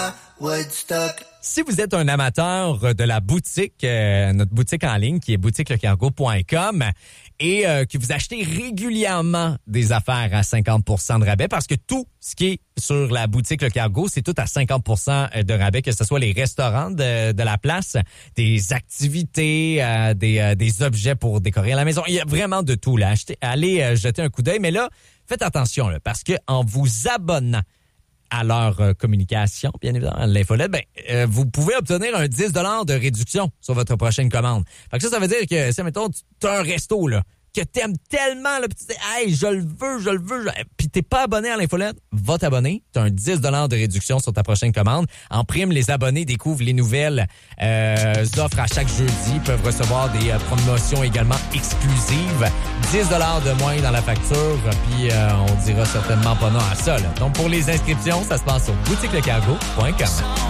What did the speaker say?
Woodstock. Si vous êtes un amateur de la boutique, notre boutique en ligne qui est boutiquelecargo.com et que vous achetez régulièrement des affaires à 50% de rabais parce que tout ce qui est sur la boutique Le Cargo, c'est tout à 50% de rabais, que ce soit les restaurants de la place, des activités, des objets pour décorer la maison. Il y a vraiment de tout là. Allez jeter un coup d'œil, mais là, faites attention là, parce que en vous abonnant à leur communication, bien évidemment, à l'infolette, vous pouvez obtenir un 10 $ de réduction sur votre prochaine commande. Fait que ça veut dire que, si, mettons, tu as un resto, là, que t'aimes tellement, là, pis tu dis, hey, je le veux, pis t'es pas abonné à l'infolette, va t'abonner. T'as un 10 $ de réduction sur ta prochaine commande. En prime, les abonnés découvrent les nouvelles offres à chaque jeudi, peuvent recevoir des promotions également exclusives. 10 $ de moins dans la facture, puis on dira certainement pas non à ça, là. Donc, pour les inscriptions, ça se passe sur boutiquelecargo.com.